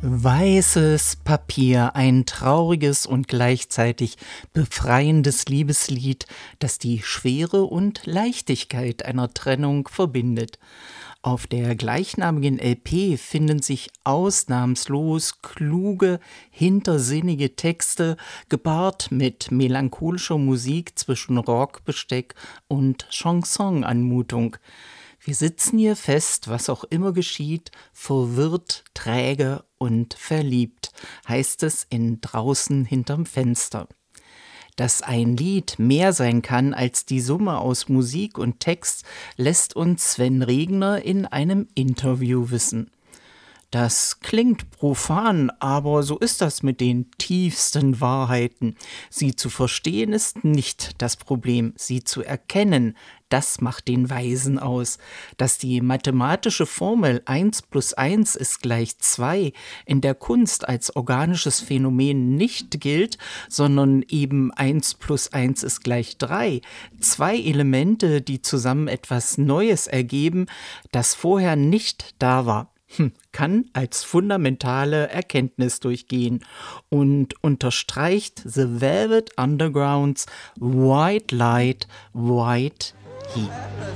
Weißes Papier, ein trauriges und gleichzeitig befreiendes Liebeslied, das die Schwere und Leichtigkeit einer Trennung verbindet. Auf der gleichnamigen LP finden sich ausnahmslos kluge, hintersinnige Texte, gepaart mit melancholischer Musik zwischen Rockbesteck und Chansonanmutung. Wir sitzen hier fest, was auch immer geschieht, verwirrt, träge und verliebt, heißt es in Draußen hinterm Fenster. Dass ein Lied mehr sein kann als die Summe aus Musik und Text, lässt uns Sven Regner in einem Interview wissen. Das klingt profan, aber so ist das mit den tiefsten Wahrheiten. Sie zu verstehen ist nicht das Problem, sie zu erkennen, das macht den Weisen aus. Dass die mathematische Formel 1 plus 1 ist gleich 2 in der Kunst als organisches Phänomen nicht gilt, sondern eben 1 plus 1 ist gleich 3. Zwei Elemente, die zusammen etwas Neues ergeben, das vorher nicht da war. Kann als fundamentale Erkenntnis durchgehen und unterstreicht The Velvet Undergrounds White Light, White Heat.